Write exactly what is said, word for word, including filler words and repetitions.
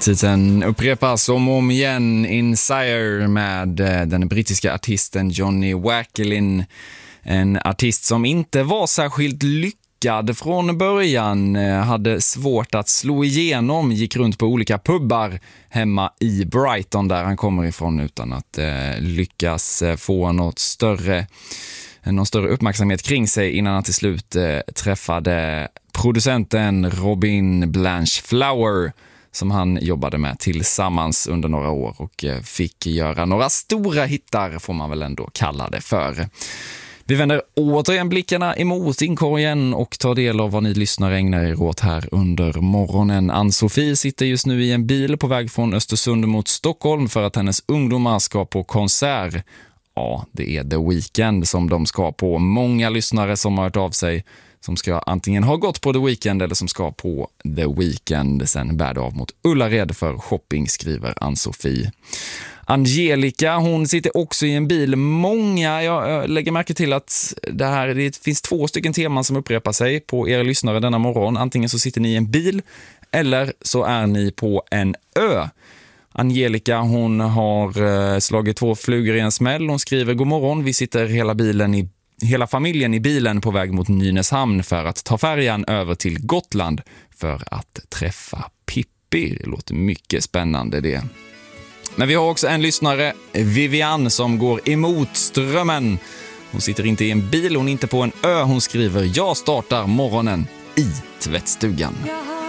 Titeln upprepas om och om igen, In Sire, med den brittiska artisten Johnny Wakelin. En artist som inte var särskilt lyckad från början, hade svårt att slå igenom, gick runt på olika pubbar hemma i Brighton där han kommer ifrån utan att eh, lyckas få något större, någon större uppmärksamhet kring sig innan han till slut eh, träffade producenten Robin Blanchflower som han jobbade med tillsammans under några år och fick göra några stora hittar, får man väl ändå kalla det för. Vi vänder återigen blickarna emot inkorgen och tar del av vad ni lyssnare ägnar er åt här under morgonen. Ann-Sofie sitter just nu i en bil på väg från Östersund mot Stockholm för att hennes ungdomar ska på konsert. Ja, det är The Weeknd som de ska på. Många lyssnare som har hört av sig som ska antingen ha gått på The Weeknd eller som ska på The Weeknd. Sen bär det av mot Ullared för shopping, skriver Ann-Sofie. Angelica, hon sitter också i en bil. Många, jag lägger märke till att det här, det finns två stycken teman som upprepar sig på er lyssnare denna morgon. Antingen så sitter ni i en bil eller så är ni på en ö. Angelica, hon har slagit två flugor i en smäll. Hon skriver: god morgon, vi sitter hela bilen i Hela familjen i bilen på väg mot Nynäshamn för att ta färjan över till Gotland för att träffa Pippi. Det låter mycket spännande det. Men vi har också en lyssnare, Vivian, som går emot strömmen. Hon sitter inte i en bil, hon är inte på en ö. Hon skriver: jag startar morgonen i tvättstugan.